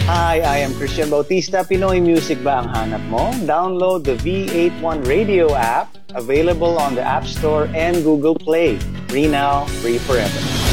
Hi, I am Christian Bautista. Pinoy music ba ang hanap mo? Download the V81 Radio app, available on the App Store and Google Play. Free now, free forever.